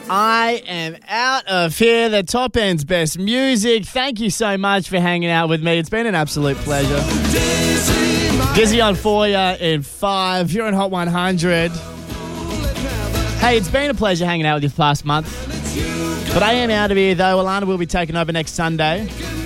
I am out of here. The Top End's best music. Thank you so much for hanging out with me. It's been an absolute pleasure. Dizzy on for you in 5. You're on Hot 100. Hey, it's been a pleasure hanging out with you for the past month. But I am out of here, though. Alana will be taking over next Sunday.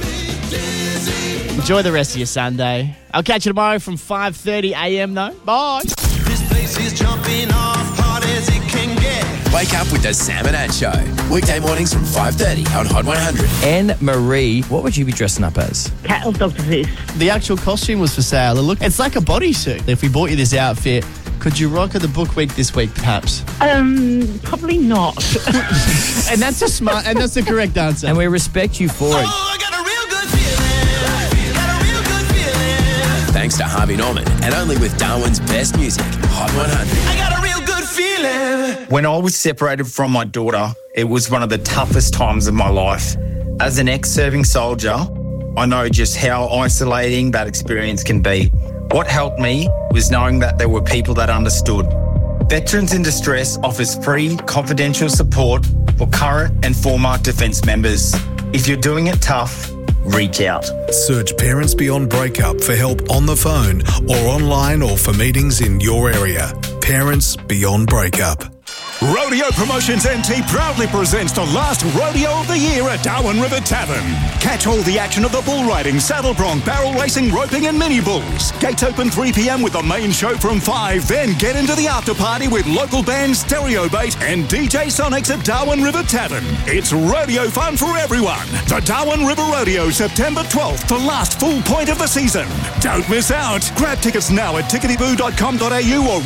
Enjoy the rest of your Sunday. I'll catch you tomorrow from 5:30 a.m. though. Bye. This place is jumping off hard as it can get. Wake up with the Sam and Ann Show. Weekday mornings from 5:30 on Hot 100. Anne Marie, what would you be dressing up as? Cat or Dr. Seuss. The actual costume was for sale. Look, it's like a bodysuit. If we bought you this outfit, could you rock at the book week this week, perhaps? Probably not. And that's the correct answer. And we respect you for it. Oh, I got a real good feeling. Got a real good feeling. Thanks to Harvey Norman and only with Darwin's best music, Hot 100. I got a real good feeling. When I was separated from my daughter, it was one of the toughest times of my life. As an ex-serving soldier, I know just how isolating that experience can be. What helped me was knowing that there were people that understood. Veterans in Distress offers free, confidential support for current and former defence members. If you're doing it tough, reach out. Search Parents Beyond Breakup for help on the phone or online or for meetings in your area. Parents Beyond Breakup. Rodeo Promotions NT proudly presents the last rodeo of the year at Darwin River Tavern. Catch all the action of the bull riding, saddle bronc, barrel racing, roping and mini bulls. Gates open 3 p.m. with the main show from 5. Then get into the after party with local bands Stereo Bait and DJ Sonics at Darwin River Tavern. It's rodeo fun for everyone. The Darwin River Rodeo, September 12th, the last full point of the season. Don't miss out. Grab tickets now at ticketyboo.com.au or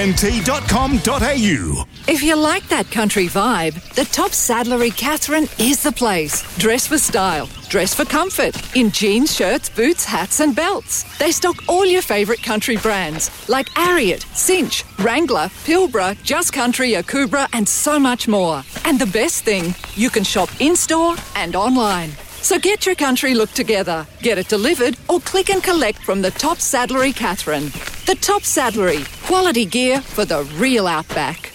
rodeont.com.au. If you like that country vibe, the Top Saddlery Catherine is the place. Dress for style, dress for comfort, in jeans, shirts, boots, hats and belts. They stock all your favourite country brands like Ariat, Cinch, Wrangler, Pilbara, Just Country, Akubra and so much more. And the best thing, you can shop in-store and online. So get your country look together, get it delivered or click and collect from the Top Saddlery Catherine. The Top Saddlery, quality gear for the real outback.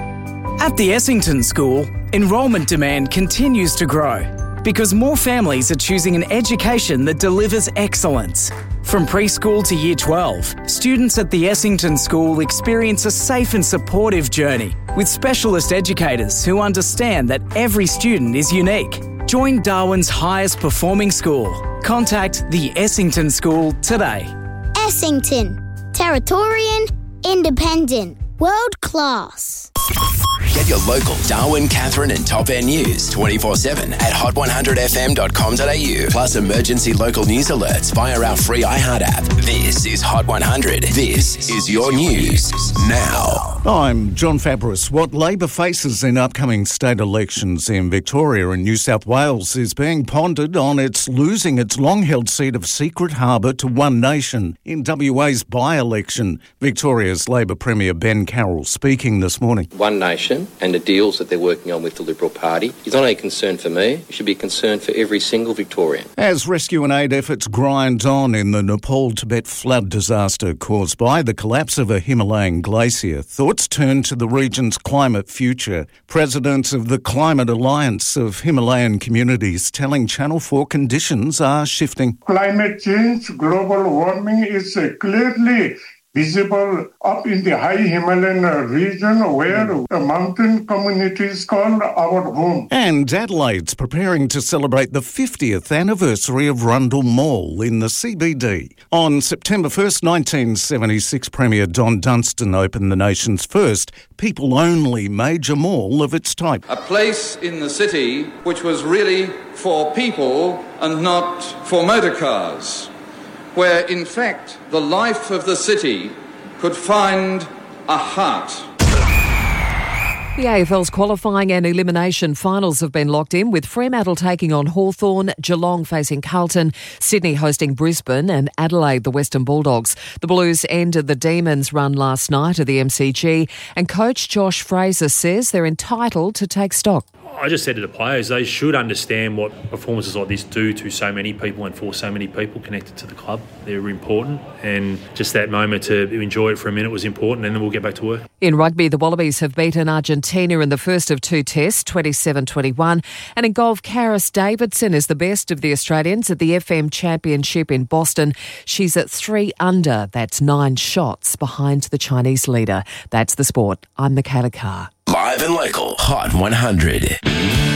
At the Essington School, enrolment demand continues to grow because more families are choosing an education that delivers excellence. From preschool to year 12, students at the Essington School experience a safe and supportive journey with specialist educators who understand that every student is unique. Join Darwin's highest performing school. Contact the Essington School today. Essington. Territorian, independent, world class. Get your local Darwin, Catherine and Top End news 24/7 at hot100fm.com.au. Plus emergency local news alerts via our free iHeart app. This is Hot 100. This is your news now. I'm John Fabris. What Labor faces in upcoming state elections in Victoria and New South Wales is being pondered on its losing its long-held seat of Secret Harbour to One Nation in WA's by-election. Victoria's Labor Premier Ben Carroll speaking this morning. One Nation and the deals that they're working on with the Liberal Party is not a concern for me, it should be a concern for every single Victorian. As rescue and aid efforts grind on in the Nepal-Tibet flood disaster caused by the collapse of a Himalayan glacier, thoughts turn to the region's climate future. Presidents of the Climate Alliance of Himalayan Communities telling Channel 4 conditions are shifting. Climate change, global warming is clearly visible up in the high Himalayan region where the mountain communities call our home. And Adelaide's preparing to celebrate the 50th anniversary of Rundle Mall in the CBD. On September 1st, 1976, Premier Don Dunstan opened the nation's first people-only major mall of its type. A place in the city which was really for people and not for motor cars, where, in fact, the life of the city could find a heart. The AFL's qualifying and elimination finals have been locked in, with Fremantle taking on Hawthorn, Geelong facing Carlton, Sydney hosting Brisbane and Adelaide the Western Bulldogs. The Blues ended the Demons' run last night at the MCG, and coach Josh Fraser says they're entitled to take stock. I just said to the players, they should understand what performances like this do to so many people and for so many people connected to the club. They're important, and just that moment to enjoy it for a minute was important, and then we'll get back to work. In rugby, the Wallabies have beaten Argentina in the first of 2 tests, 27-21. And in golf, Karis Davidson is the best of the Australians at the FM Championship in Boston. She's at 3 under. That's 9 shots behind the Chinese leader. That's the sport. I'm Michaela Carr. Live and local, Hot 100.